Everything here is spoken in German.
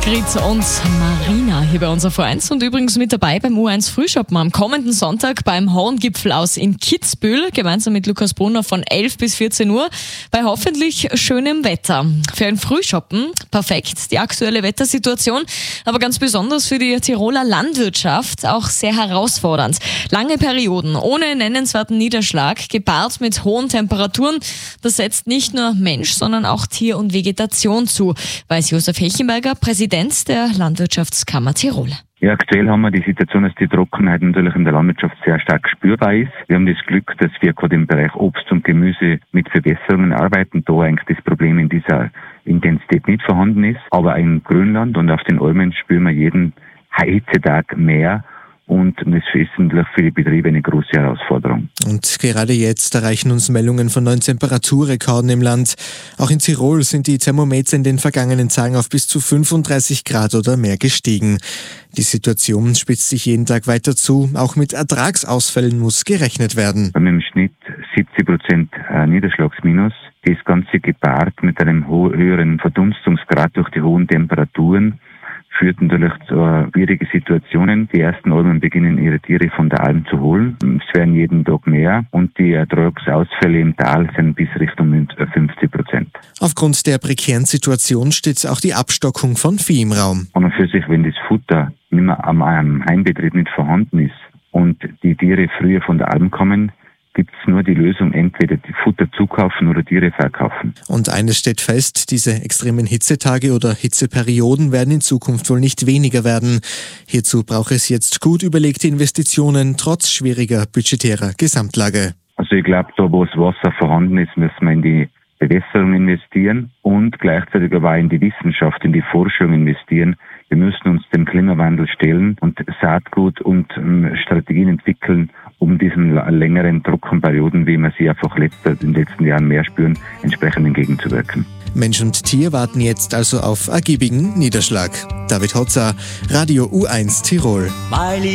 Grit und Marina hier bei unserer V1 und übrigens mit dabei beim U1 Frühschoppen am kommenden Sonntag beim Horngipfel aus in Kitzbühel, gemeinsam mit Lukas Brunner von 11 bis 14 Uhr bei hoffentlich schönem Wetter. Für ein Frühschoppen perfekt, die aktuelle Wettersituation, aber ganz besonders für die Tiroler Landwirtschaft auch sehr herausfordernd. Lange Perioden ohne nennenswerten Niederschlag, gepaart mit hohen Temperaturen, das setzt nicht nur Mensch, sondern auch Tier und Vegetation zu, weiß Josef Hechenberger, Präsident der Landwirtschaftskammer Tirol. Ja, aktuell haben wir die Situation, dass die Trockenheit natürlich in der Landwirtschaft sehr stark spürbar ist. Wir haben das Glück, dass wir gerade im Bereich Obst und Gemüse mit Verbesserungen arbeiten, da eigentlich das Problem in dieser Intensität nicht vorhanden ist. Aber in Grönland und auf den Almen spüren wir jeden Hitzetag mehr. Und das ist natürlich für die Betriebe eine große Herausforderung. Und gerade jetzt erreichen uns Meldungen von neuen Temperaturrekorden im Land. Auch in Tirol sind die Thermometer in den vergangenen Tagen auf bis zu 35 Grad oder mehr gestiegen. Die Situation spitzt sich jeden Tag weiter zu. Auch mit Ertragsausfällen muss gerechnet werden. Wir haben im Schnitt 70% Niederschlagsminus. Das Ganze gepaart mit einem höheren Verdunstungsgrad durch die hohen Temperaturen führt natürlich zu schwierigen Situationen. Die ersten Almen beginnen ihre Tiere von der Alm zu holen. Es werden jeden Tag mehr und die Ertragsausfälle im Tal sind bis Richtung 50%. Aufgrund der prekären Situation steht auch die Abstockung von Vieh im Raum. Und für sich, wenn das Futter nicht mehr am Heimbetrieb nicht vorhanden ist und die Tiere früher von der Alm kommen, gibt es nur die Lösung, entweder die Futter zukaufen oder Tiere verkaufen. Und eines steht fest, diese extremen Hitzetage oder Hitzeperioden werden in Zukunft wohl nicht weniger werden. Hierzu braucht es jetzt gut überlegte Investitionen, trotz schwieriger budgetärer Gesamtlage. Also ich glaube, da wo das Wasser vorhanden ist, müssen wir in die Bewässerung investieren und gleichzeitig aber auch in die Wissenschaft, in die Forschung investieren. Wir müssen uns dem Klimawandel stellen und Saatgut und Strategien entwickeln, um diesen längeren Trockenperioden, wie wir sie einfach in den letzten Jahren mehr spüren, entsprechend entgegenzuwirken. Mensch und Tier warten jetzt also auf ergiebigen Niederschlag. David Hotzer, Radio U1 Tirol.